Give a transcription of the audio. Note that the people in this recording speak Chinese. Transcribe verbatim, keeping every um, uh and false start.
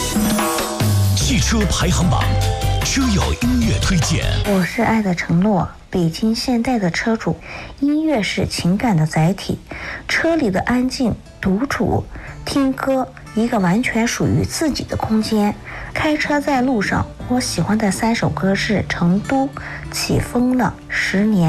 汽车排行榜，车友音乐推荐。 我是爱的承诺，北京现代的车主。音乐是情感的载体，车里的安静、独处、听歌，一个完全属于自己的空间。开车在路上，我喜欢的三首歌是《成都》、《起风了》、《十年》。